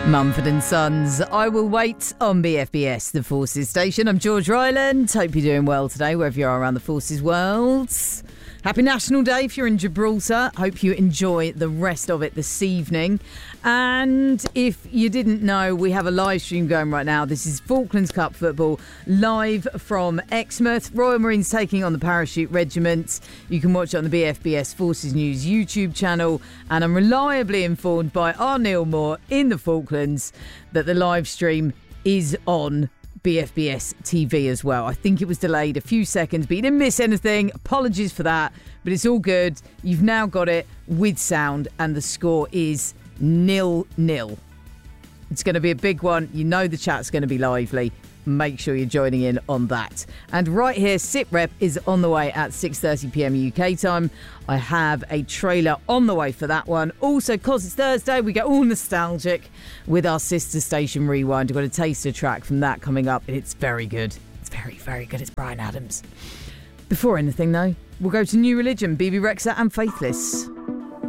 Mumford and Sons, I Will Wait on BFBS, the Forces station. I'm George Ryland. Hope you're doing well today, wherever you are around the Forces world. Happy National Day if you're in Gibraltar. Hope you enjoy the rest of it this evening. And if you didn't know, we have a live stream going right now. This is Falklands Cup football live from Exmouth. Royal Marines taking on the Parachute Regiment. You can watch it on the BFBS Forces News YouTube channel. And I'm reliably informed by our Neil Moore in the Falklands that the live stream is on BFBS TV as well. I think it was delayed a few seconds, but you didn't miss anything. Apologies for that, but it's all good. You've now got it with sound, and the score is 0-0. It's going to be a big one. You know the chat's going to be lively. Make sure you're joining in on that. And right here, SitRep is on the way at 6:30pm UK time. I have a trailer on the way for that one. Also, because it's Thursday, we get all nostalgic with our sister station Rewind. We've got a taster track from that coming up. It's very good. It's very, very good. It's Bryan Adams. Before anything, though, we'll go to New Religion, BB Rexha and Faithless.